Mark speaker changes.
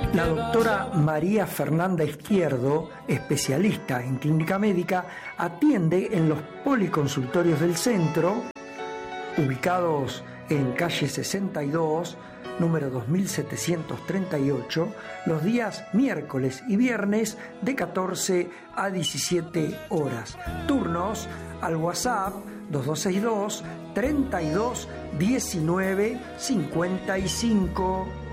Speaker 1: La doctora María Fernanda Izquierdo, especialista en clínica médica, atiende en los policonsultorios del centro, ubicados en calle 62, número 2738, los días miércoles y viernes de 14 a 17 horas. Turnos al WhatsApp 2262 32 19 55.